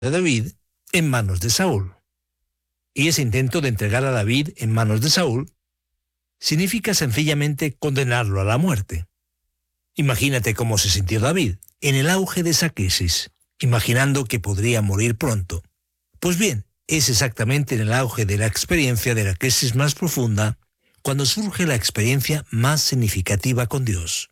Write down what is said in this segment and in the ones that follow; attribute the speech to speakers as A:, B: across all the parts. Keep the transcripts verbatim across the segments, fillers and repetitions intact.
A: de David en manos de Saúl. Y ese intento de entregar a David en manos de Saúl significa sencillamente condenarlo a la muerte. Imagínate cómo se sintió David en el auge de esa crisis, imaginando que podría morir pronto. Pues bien, es exactamente en el auge de la experiencia de la crisis más profunda cuando surge la experiencia más significativa con Dios.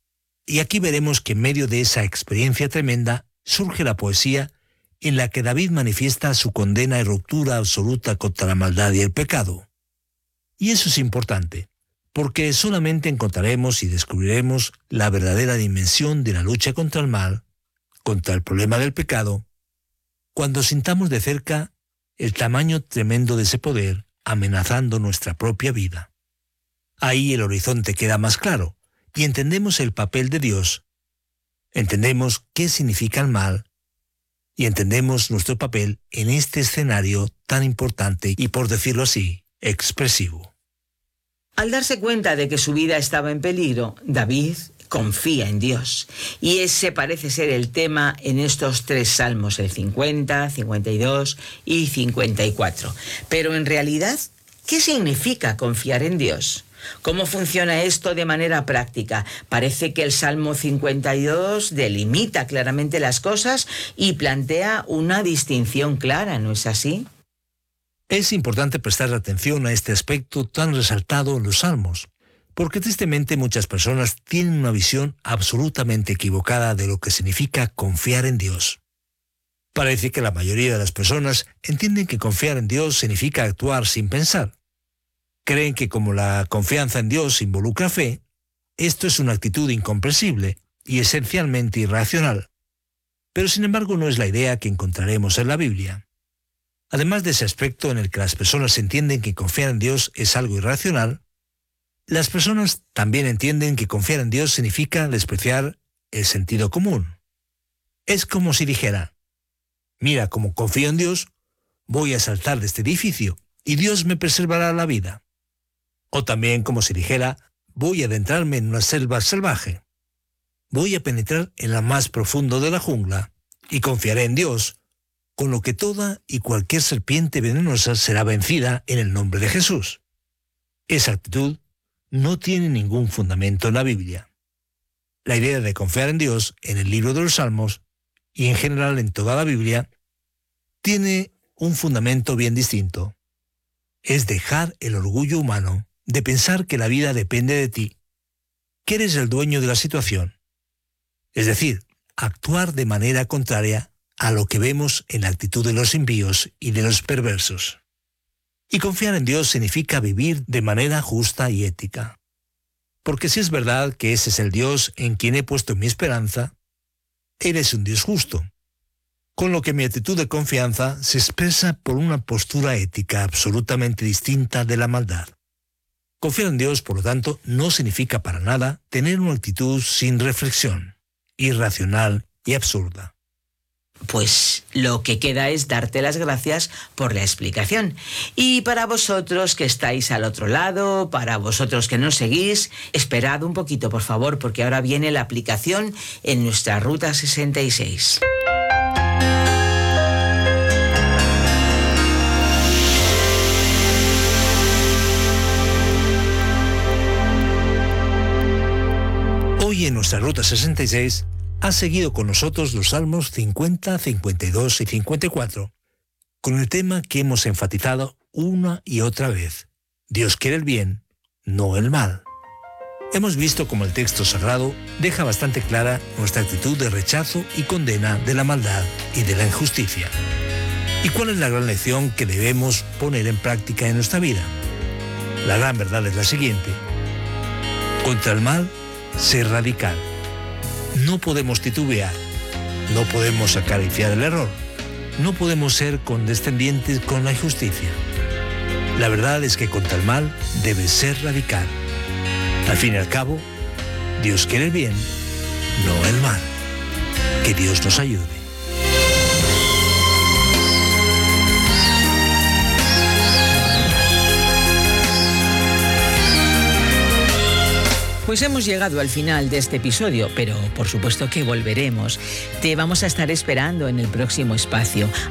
A: Y aquí veremos que en medio de esa experiencia tremenda surge la poesía en la que David manifiesta su condena y ruptura absoluta contra la maldad y el pecado. Y eso es importante, porque solamente encontraremos y descubriremos la verdadera dimensión de la lucha contra el mal, contra el problema del pecado, cuando sintamos de cerca el tamaño tremendo de ese poder amenazando nuestra propia vida. Ahí el horizonte queda más claro y entendemos el papel de Dios, entendemos qué significa el mal y entendemos nuestro papel en este escenario tan importante y, por decirlo así, expresivo.
B: Al darse cuenta de que su vida estaba en peligro, David confía en Dios. Y ese parece ser el tema en estos tres salmos, el cincuenta, cincuenta y dos y cincuenta y cuatro. Pero en realidad, ¿qué significa confiar en Dios? ¿Cómo funciona esto de manera práctica? Parece que el Salmo cincuenta y dos delimita claramente las cosas y plantea una distinción clara, ¿no es así?
A: Es importante prestar atención a este aspecto tan resaltado en los Salmos, porque tristemente muchas personas tienen una visión absolutamente equivocada de lo que significa confiar en Dios. Parece que la mayoría de las personas entienden que confiar en Dios significa actuar sin pensar. Creen que como la confianza en Dios involucra fe, esto es una actitud incomprensible y esencialmente irracional. Pero sin embargo no es la idea que encontraremos en la Biblia. Además de ese aspecto en el que las personas entienden que confiar en Dios es algo irracional, las personas también entienden que confiar en Dios significa despreciar el sentido común. Es como si dijera, mira, como confío en Dios, voy a saltar de este edificio y Dios me preservará la vida. O también como si dijera, voy a adentrarme en una selva salvaje. Voy a penetrar en la más profundo de la jungla y confiaré en Dios, con lo que toda y cualquier serpiente venenosa será vencida en el nombre de Jesús. Esa actitud no tiene ningún fundamento en la Biblia. La idea de confiar en Dios en el libro de los Salmos y en general en toda la Biblia tiene un fundamento bien distinto. Es dejar el orgullo humano de pensar que la vida depende de ti, que eres el dueño de la situación. Es decir, actuar de manera contraria a lo que vemos en la actitud de los impíos y de los perversos. Y confiar en Dios significa vivir de manera justa y ética. Porque si es verdad que ese es el Dios en quien he puesto mi esperanza, Él es un Dios justo. Con lo que mi actitud de confianza se expresa por una postura ética absolutamente distinta de la maldad. Confiar en Dios, por lo tanto, no significa para nada tener una actitud sin reflexión, irracional y absurda.
B: Pues lo que queda es darte las gracias por la explicación. Y para vosotros que estáis al otro lado, para vosotros que nos seguís, esperad un poquito, por favor, porque ahora viene la aplicación en nuestra Ruta sesenta y seis.
A: Hoy en nuestra Ruta sesenta y seis ha seguido con nosotros los Salmos cincuenta, cincuenta y dos y cincuenta y cuatro, con el tema que hemos enfatizado una y otra vez. Dios quiere el bien, no el mal. Hemos visto cómo el texto sagrado deja bastante clara nuestra actitud de rechazo y condena de la maldad y de la injusticia. ¿Y cuál es la gran lección que debemos poner en práctica en nuestra vida? La gran verdad es la siguiente. Contra el mal, ser radical. No podemos titubear, no podemos acariciar el error, no podemos ser condescendientes con la injusticia. La verdad es que contra el mal debe ser radical. Al fin y al cabo, Dios quiere el bien, no el mal. Que Dios nos ayude.
B: Pues Pues hemos llegado al final de este episodio, pero por supuesto que volveremos. Te vamos a estar esperando en el próximo espacio.